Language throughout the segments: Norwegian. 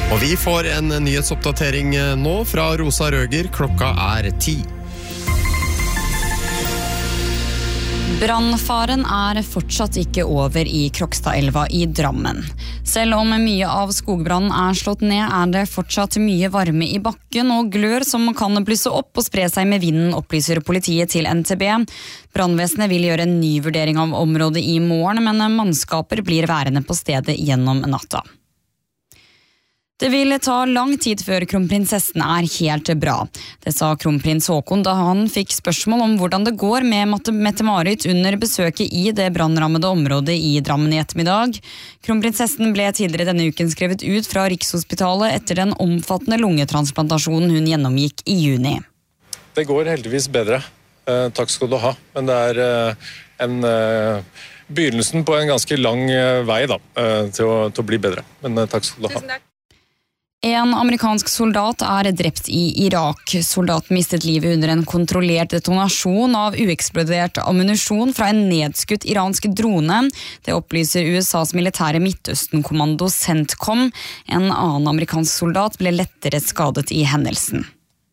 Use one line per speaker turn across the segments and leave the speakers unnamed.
Og vi får en nyhetsoppdatering nå fra Rosa Røger. Klokka 10.
Brannfaren fortsatt ikke over i Krokstadelva i Drammen. Selv om mye av skogbrannen slått ned, det fortsatt mye varme i bakken og glør som kan blusse opp og spre seg med vinden, opplyser politiet til NTB. Brannvesenet vil gjøre en ny vurdering av området i morgen, men mannskaper blir værende på stedet gjennom natta. Det vil ta lang tid før kronprinsessen helt bra. Det sa kronprins Haakon da han fikk spørsmål om hvordan det går med Mette-Marit under besøket i det brannrammede området i Drammen i ettermiddag. Kronprinsessen ble tidligere denne uken skrevet ut fra Rikshospitalet etter den omfattende lungetransplantasjonen hun gjennomgikk i juni.
Det går heldigvis bedre. Takk skal du ha. Men det en begynnelsen på en ganske lang vei til å bli bedre. Men takk skal du ha.
En amerikansk soldat drept i Irak. Soldaten mistet livet under en kontrollert detonasjon av ueksplodert ammunisjon fra en nedskutt iransk drone. Det opplyser USAs militære Midtøsten-kommando CENTCOM. En annen amerikansk soldat ble lettere skadet i hendelsen.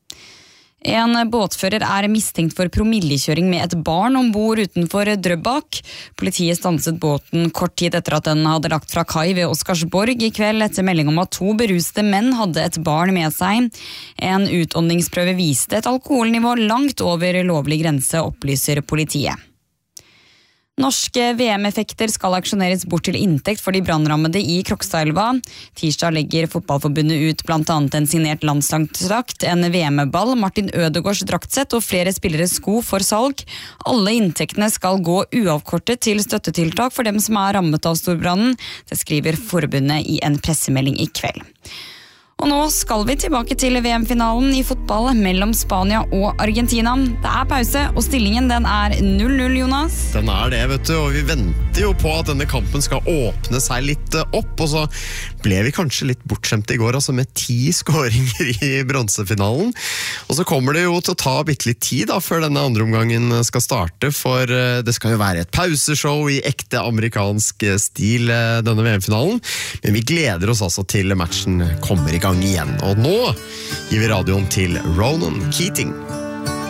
En båtfører mistenkt for promillekjøring med et barn ombord utenfor Drøbak. Politiet stanset båten kort tid etter at den hadde lagt fra kai ved Oscarsborg i kveld etter melding om at 2 beruste menn hadde et barn med seg. En utåndingsprøve viste et alkoholnivå langt over lovlig grense, opplyser politiet. Norske VM-effekter skal aksjoneres bort til inntekt for de brannrammede i Krokstadelva. Tirsdag legger fotballforbundet ut blant annet en signert landslagsdrakt, en VM-ball, Martin Ødegaards draktsett og flere spilleres sko for salg. Alle inntektene skal gå uavkortet til støttetiltak for dem som rammet av storbrannen. Det skriver forbundet i en pressemelding i kveld. Og nå skal vi tilbake til VM-finalen i fotball mellom Spania og Argentina. Det pause, og stillingen den 0-0, Jonas.
Den det, vet du, og vi venter jo på at denne kampen skal åpne seg litt opp, og så ble vi kanskje litt bortskjemte i går, altså med 10 skåringer i bronsefinalen. Og så kommer det jo til å ta bitte litt tid før denne andre omgangen skal starte, for det skal jo være et pauseshow i ekte amerikansk stil denne VM-finalen. Men vi gleder oss altså til matchen kommer i gang igjen. Og nå gir vi radioen til Ronan Keating.